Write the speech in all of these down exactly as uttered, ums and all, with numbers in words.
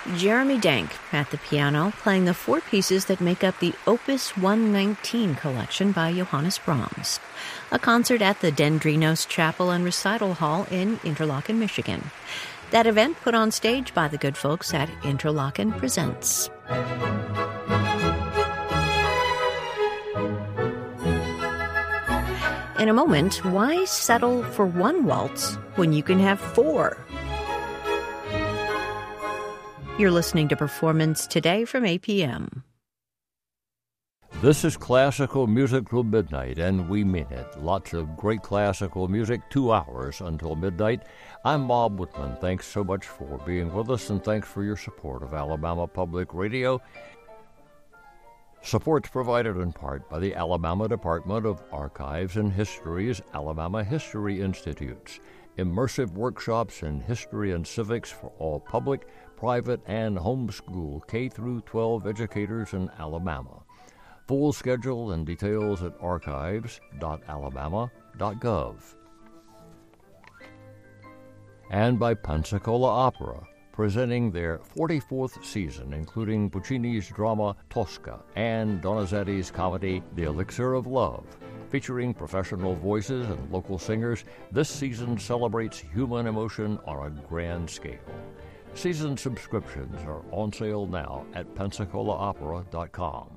Jeremy Dank at the piano, playing the four pieces that make up the Opus one nineteen collection by Johannes Brahms. A concert at the Dendrinos Chapel and Recital Hall in Interlochen, Michigan. That event put on stage by the good folks at Interlochen Presents. In a moment, why settle for one waltz when you can have four? You're listening to Performance Today from A P M. This is Classical Music till midnight, and we mean it. Lots of great classical music, two hours until midnight. I'm Bob Whitman. Thanks so much for being with us, and thanks for your support of Alabama Public Radio. Support's provided in part by the Alabama Department of Archives and History's Alabama History Institutes. Immersive workshops in history and civics for all public, private, and homeschool K through twelve educators in Alabama. Full schedule and details at archives dot alabama dot gov. And by Pensacola Opera, presenting their forty-fourth season, including Puccini's drama Tosca and Donizetti's comedy The Elixir of Love. Featuring professional voices and local singers, this season celebrates human emotion on a grand scale. Season subscriptions are on sale now at pensacola opera dot com.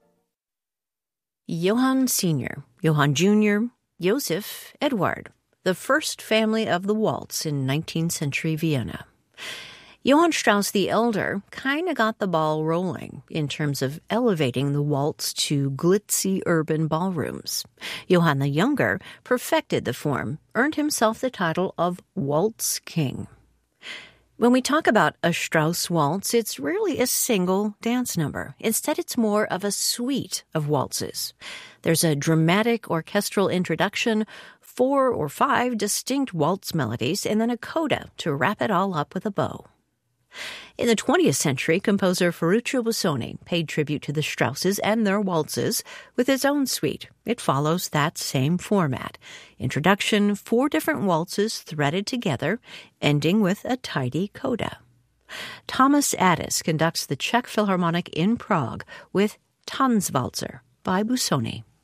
Johann Senior, Johann Junior, Joseph, Eduard, the first family of the waltz in nineteenth century Vienna. Johann Strauss the Elder kind of got the ball rolling in terms of elevating the waltz to glitzy urban ballrooms. Johann the Younger perfected the form, earned himself the title of Waltz King. When we talk about a Strauss waltz, it's rarely a single dance number. Instead, it's more of a suite of waltzes. There's a dramatic orchestral introduction, four or five distinct waltz melodies, and then a coda to wrap it all up with a bow. In the twentieth century, composer Ferruccio Busoni paid tribute to the Strausses and their waltzes with his own suite. It follows that same format. Introduction, four different waltzes threaded together, ending with a tidy coda. Thomas Addis conducts the Czech Philharmonic in Prague with Tanzwalzer by Busoni.